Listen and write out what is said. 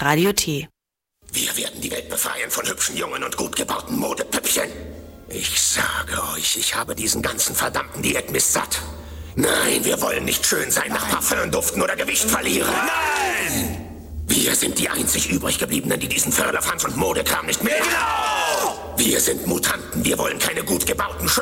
Radio T. Wir werden die Welt befreien von hübschen Jungen und gut gebauten Modepüppchen. Ich sage euch, ich habe diesen ganzen verdammten Diätmist satt. Nein, wir wollen nicht schön sein, nach Parfüm duften oder Gewicht verlieren. Nein! Wir sind die einzig übrig gebliebenen, die diesen Firlefanz und Modekram nicht mehr. Genau! Wir sind Mutanten, wir wollen keine gut gebauten, schön